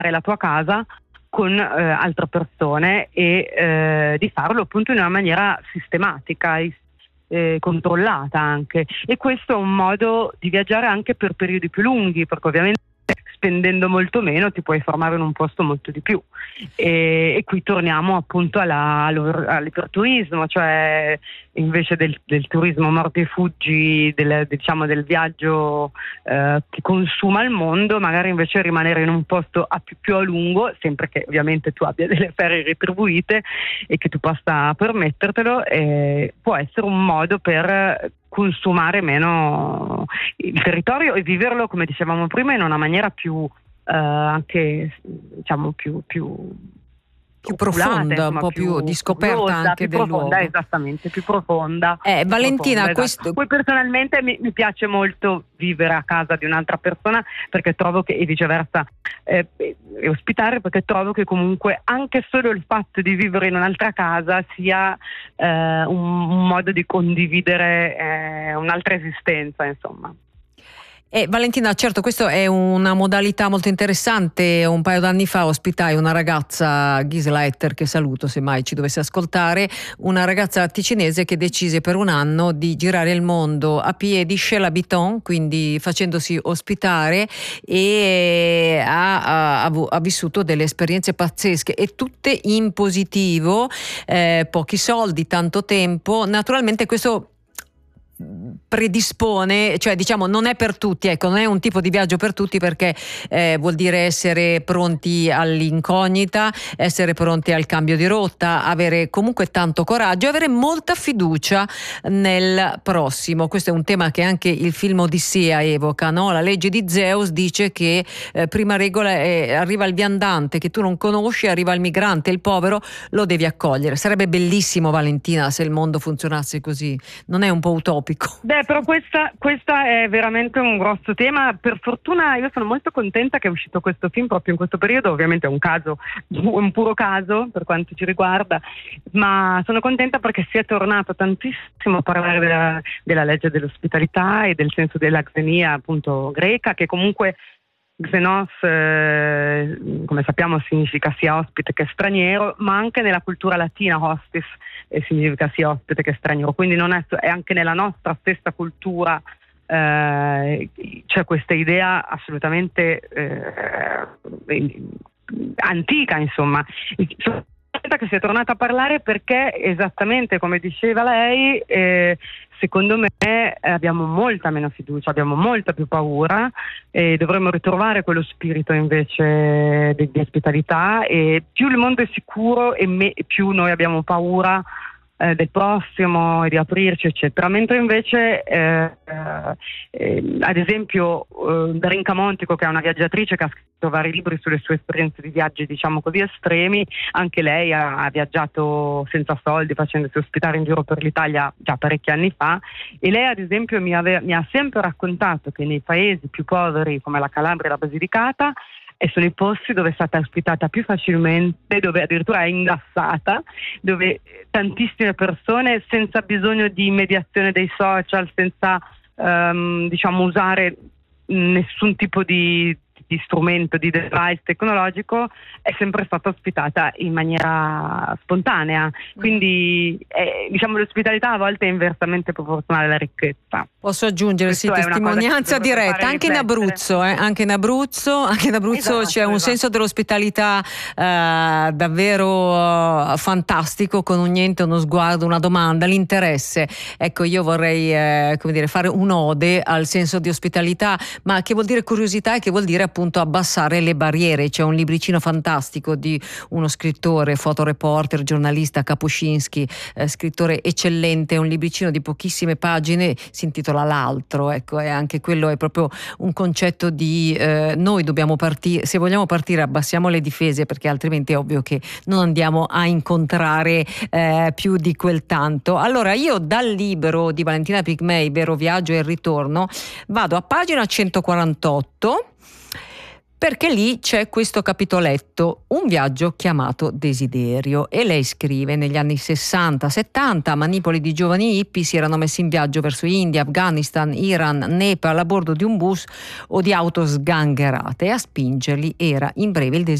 la tua casa con altre persone e di farlo appunto in una maniera sistematica e controllata anche. E questo è un modo di viaggiare anche per periodi più lunghi, perché ovviamente spendendo molto meno ti puoi fermare in un posto molto di più. E qui torniamo appunto all'iperturismo, cioè invece del turismo mordi e fuggi, diciamo del viaggio che consuma il mondo, magari invece rimanere in un posto più a lungo, sempre che ovviamente tu abbia delle ferie retribuite e che tu possa permettertelo, può essere un modo per consumare meno il territorio e viverlo, come dicevamo prima, in una maniera più anche diciamo più profonda, insomma, un po' più di scoperta curiosa, anche più del profonda, luogo. esattamente, più profonda. Valentina, esatto. questo... Poi personalmente mi piace molto vivere a casa di un'altra persona, perché trovo che, e viceversa, e ospitare, perché trovo che comunque anche solo il fatto di vivere in un'altra casa sia un modo di condividere un'altra esistenza, insomma. Valentina, certo, questa è una modalità molto interessante. Un paio d'anni fa ospitai una ragazza, Gisela Etter, che saluto se mai ci dovesse ascoltare, una ragazza ticinese che decise per un anno di girare il mondo a piedi, chez l'habitant, quindi facendosi ospitare, e ha vissuto delle esperienze pazzesche e tutte in positivo, pochi soldi, tanto tempo. Naturalmente questo predispone, cioè diciamo non è per tutti, ecco, non è un tipo di viaggio per tutti, perché vuol dire essere pronti all'incognita, essere pronti al cambio di rotta, avere comunque tanto coraggio, avere molta fiducia nel prossimo. Questo è un tema che anche il film Odissea evoca, no? La legge di Zeus dice che prima regola è arriva il viandante che tu non conosci, arriva il migrante, il povero, lo devi accogliere. Sarebbe bellissimo, Valentina, se il mondo funzionasse così. Non è un po' utopico? Beh, però questa è veramente un grosso tema. Per fortuna io sono molto contenta che è uscito questo film proprio in questo periodo. Ovviamente è un puro caso per quanto ci riguarda, ma sono contenta perché si è tornato tantissimo a parlare della legge dell'ospitalità e del senso della xenia appunto greca, che comunque xenos, come sappiamo, significa sia ospite che straniero, ma anche nella cultura latina hostis significa sia ospite che straniero, quindi non è anche nella nostra stessa cultura c'è questa idea assolutamente antica, insomma. Che si è tornata a parlare perché, esattamente come diceva lei, secondo me abbiamo molta meno fiducia, abbiamo molta più paura e dovremmo ritrovare quello spirito invece di ospitalità, e più il mondo è sicuro e più noi abbiamo paura del prossimo e di aprirci, eccetera. Mentre invece ad esempio Darinka Montico, che è una viaggiatrice che ha scritto vari libri sulle sue esperienze di viaggi, diciamo così, estremi, anche lei ha viaggiato senza soldi, facendosi ospitare in giro per l'Italia già parecchi anni fa, e lei ad esempio mi ha sempre raccontato che nei paesi più poveri come la Calabria e la Basilicata sono i posti dove è stata ospitata più facilmente, dove addirittura è ingrassata, dove tantissime persone, senza bisogno di mediazione dei social, senza diciamo usare nessun tipo di strumento, di device tecnologico, è sempre stata ospitata in maniera spontanea. Quindi diciamo l'ospitalità a volte è inversamente proporzionale alla ricchezza. Posso aggiungere, sì, testimonianza diretta anche in Abruzzo, anche in Abruzzo esatto, c'è un senso dell'ospitalità davvero fantastico, con un niente, uno sguardo, una domanda, l'interesse. Ecco, io vorrei fare un'ode al senso di ospitalità, ma che vuol dire curiosità e che vuol dire appunto abbassare le barriere. C'è un libricino fantastico di uno scrittore, fotoreporter, giornalista, Kapuscinski, scrittore eccellente, un libricino di pochissime pagine, si intitola L'altro, ecco, e anche quello è proprio un concetto di noi dobbiamo partire, se vogliamo partire abbassiamo le difese, perché altrimenti è ovvio che non andiamo a incontrare più di quel tanto. Allora io dal libro di Valentina Pigmei, Vero viaggio e il ritorno, vado a pagina 148. perché lì c'è questo capitoletto, un viaggio chiamato Desiderio, e lei scrive: negli anni 60-70 manipoli di giovani hippie si erano messi in viaggio verso India, Afghanistan, Iran, Nepal a bordo di un bus o di auto sgangherate, e a spingerli era in breve il desiderio